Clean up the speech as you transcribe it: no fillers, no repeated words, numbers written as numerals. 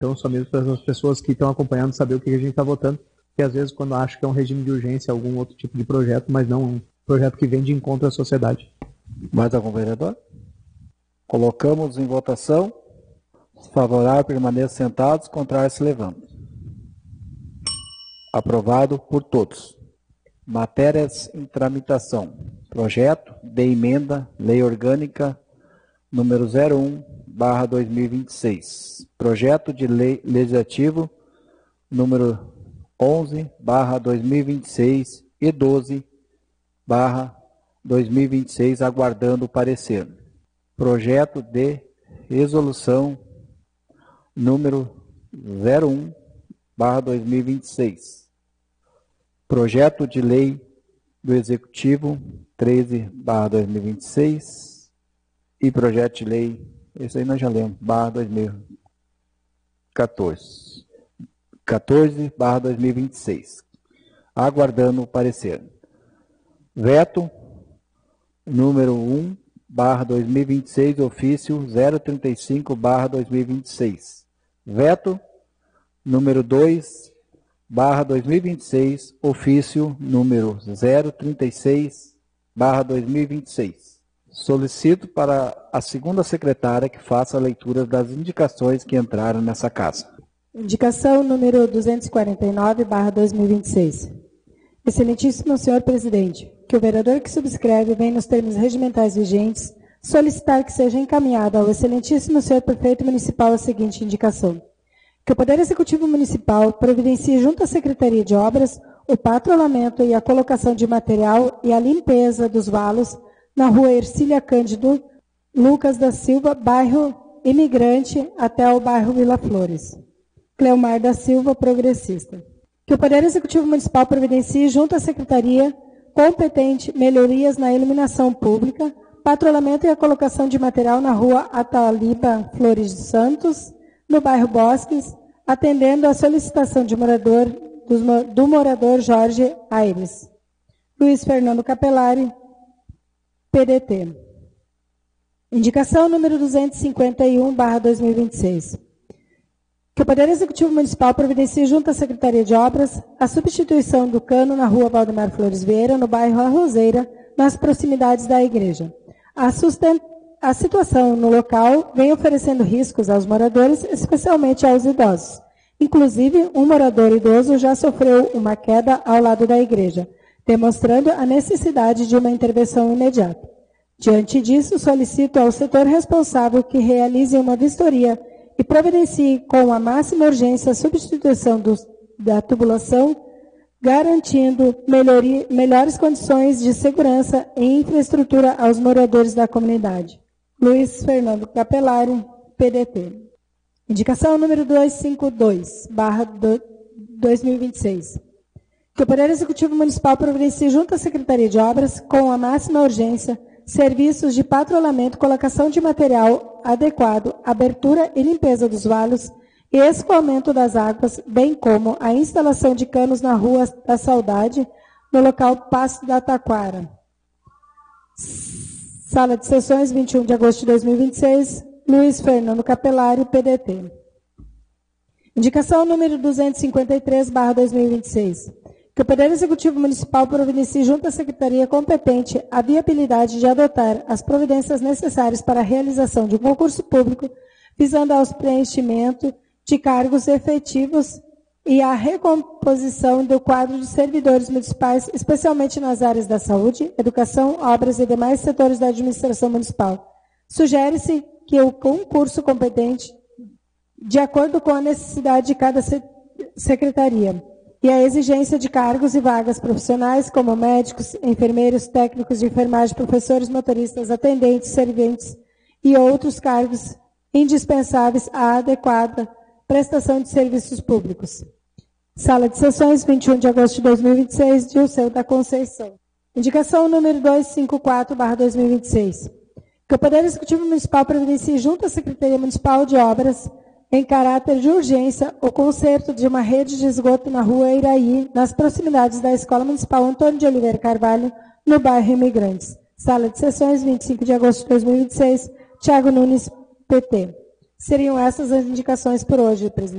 Então, só mesmo para as pessoas que estão acompanhando saber o que a gente está votando, porque às vezes quando acha que é um regime de urgência, algum outro tipo de projeto, mas não um projeto que vem de encontro à sociedade. Mais algum vereador? Colocamos em votação. Favorável, permaneçam sentados, contrário, se levantam. Aprovado por todos. Matérias em tramitação. Projeto de emenda, Lei Orgânica número 01/2026. Projeto de Lei Legislativo número 11/2026 e 12/2026, aguardando o parecer. Projeto de Resolução número 01/2026. Projeto de Lei do Executivo 13/2026 e projeto de lei, esse aí nós já lemos, /2014. 14/2026. Aguardando o parecer. Veto número 1/2026, ofício 035/2026. Veto número 2/2026, ofício número 036/2026. Solicito para a segunda secretária que faça a leitura das indicações que entraram nessa casa. Indicação número 249/2026. Excelentíssimo senhor presidente, que o vereador que subscreve, bem nos termos regimentais vigentes, solicitar que seja encaminhada ao excelentíssimo senhor prefeito municipal a seguinte indicação: que o Poder Executivo Municipal providencie junto à Secretaria de Obras o patrulhamento e a colocação de material e a limpeza dos valos na rua Ercília Cândido Lucas da Silva, bairro Imigrante, até o bairro Vila Flores. Cleomar da Silva, progressista. Que o Poder Executivo Municipal providencie junto à Secretaria competente melhorias na iluminação pública, patrulhamento e a colocação de material na rua Ataliba Flores dos Santos, no bairro Bosques, atendendo à solicitação de do morador Jorge Aires. Luiz Fernando Capelari, PDT. Indicação número 251/2026. Que o Poder Executivo Municipal providencie junto à Secretaria de Obras a substituição do cano na rua Valdemar Flores Vieira, no bairro Arrozeira, nas proximidades da igreja. A situação no local vem oferecendo riscos aos moradores, especialmente aos idosos. Inclusive, um morador idoso já sofreu uma queda ao lado da igreja, demonstrando a necessidade de uma intervenção imediata. Diante disso, solicito ao setor responsável que realize uma vistoria e providencie com a máxima urgência a substituição da tubulação, garantindo melhores condições de segurança e infraestrutura aos moradores da comunidade. Luiz Fernando Capelari, PDT. Indicação número 252/2026. Que o Poder Executivo Municipal providencie junto à Secretaria de Obras, com a máxima urgência, serviços de patrulhamento, colocação de material adequado, abertura e limpeza dos valos e escoamento das águas, bem como a instalação de canos na Rua da Saudade, no local Passo da Taquara. Sala de Sessões, 21 de agosto de 2026, Luiz Fernando Capelari, PDT. Indicação número 253/2026. Que o Poder Executivo Municipal providencie junto à Secretaria competente a viabilidade de adotar as providências necessárias para a realização de um concurso público, visando ao preenchimento de cargos efetivos e a recomposição do quadro de servidores municipais, especialmente nas áreas da saúde, educação, obras e demais setores da administração municipal. Sugere-se que o concurso competente, de acordo com a necessidade de cada secretaria, e a exigência de cargos e vagas profissionais, como médicos, enfermeiros, técnicos de enfermagem, professores, motoristas, atendentes, serventes e outros cargos indispensáveis à adequada prestação de serviços públicos. Sala de Sessões, 21 de agosto de 2026, Dilceu da Conceição. Indicação número 254/2026. Que o Poder Executivo Municipal providencie junto à Secretaria Municipal de Obras, em caráter de urgência, o conserto de uma rede de esgoto na rua Iraí, nas proximidades da Escola Municipal Antônio de Oliveira Carvalho, no bairro Imigrantes. Sala de Sessões, 25 de agosto de 2026, Tiago Nunes, PT. Seriam essas as indicações por hoje, presidente.